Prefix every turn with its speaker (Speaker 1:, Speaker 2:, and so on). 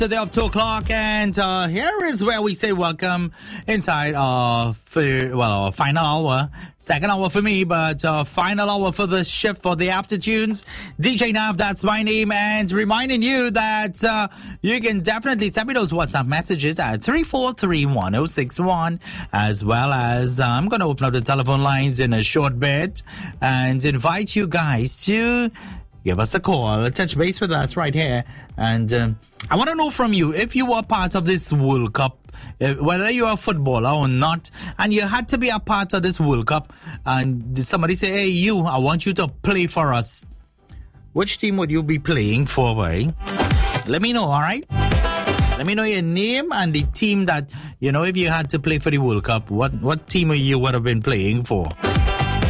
Speaker 1: to the up 2 o'clock, and here is where we say welcome inside our final hour, second hour for me, but final hour for the shift for the aftertunes. DJ Nav, that's my name, and reminding you that you can definitely send me those WhatsApp messages at 3431061, as well as I'm going to open up the telephone lines in a short bit and invite you guys to give us a call, touch base with us right here. And I want to know from you, if you were part of this World Cup, whether you're a footballer or not, and you had to be a part of this World Cup, and somebody say, hey, I want you to play for us. Which team would you be playing for, right? Let me know, all right? Let me know your name and the team that, if you had to play for the World Cup, what team you would have been playing for.